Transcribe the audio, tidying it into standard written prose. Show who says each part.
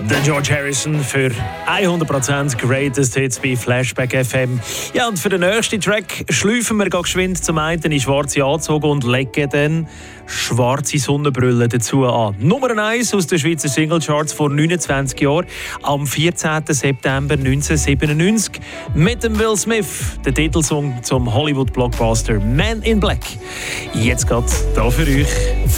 Speaker 1: Der George Harrison für 100% Greatest Hits bei Flashback FM. Ja, und für den nächsten Track schleifen wir geschwind zum einen in schwarze Anzug und legen dann schwarze Sonnenbrille dazu an. Nummer 1 aus den Schweizer Singlecharts vor 29 Jahren, am 14. September 1997 mit dem Will Smith, der Titelsong zum Hollywood-Blockbuster Man in Black. Jetzt geht's da für euch.